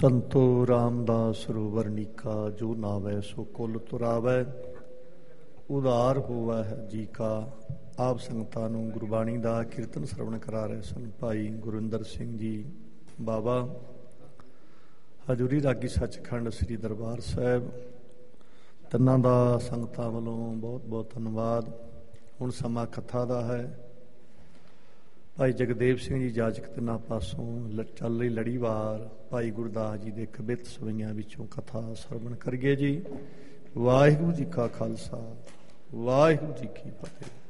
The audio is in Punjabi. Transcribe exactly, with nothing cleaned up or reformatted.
ਸੰਤੋ ਰਾਮਦਾਸ ਸਰੋਵਰ ਨੀਕਾ, ਜੋ ਨਾਵੈ ਸੋ ਕੁਲ ਤੁਰਾਵੈ, ਉਧਾਰ ਹੋਵੈ ਹੈ ਜੀ ਕਾ। ਆਪ ਸੰਗਤਾਂ ਨੂੰ ਗੁਰਬਾਣੀ ਦਾ ਕੀਰਤਨ ਸਰਵਣ ਕਰਾ ਰਹੇ ਸਨ ਭਾਈ ਗੁਰਿੰਦਰ ਸਿੰਘ ਜੀ ਬਾਬਾ, ਹਜ਼ੂਰੀ ਰਾਗੀ ਸੱਚਖੰਡ ਸ੍ਰੀ ਦਰਬਾਰ ਸਾਹਿਬ। ਤਿੰਨਾਂ ਦਾ ਸੰਗਤਾਂ ਵੱਲੋਂ ਬਹੁਤ ਬਹੁਤ ਧੰਨਵਾਦ। ਹੁਣ ਸਮਾਂ ਕਥਾ ਦਾ ਹੈ। ਭਾਈ ਜਗਦੇਵ ਸਿੰਘ ਜੀ ਜਾਜਕ ਤਿੰਨਾਂ ਪਾਸੋਂ ਚੱਲ ਰਹੀ ਲੜੀਵਾਰ ਭਾਈ ਗੁਰਦਾਸ ਜੀ ਦੇ ਕਵਿਤ ਸਵਈਆਂ ਵਿੱਚੋਂ ਕਥਾ ਸਰਵਣ ਕਰੀਏ ਜੀ। ਵਾਹਿਗੁਰੂ ਜੀ ਕਾ ਖਾਲਸਾ, ਵਾਹਿਗੁਰੂ ਜੀ ਕੀ ਫਤਿਹ।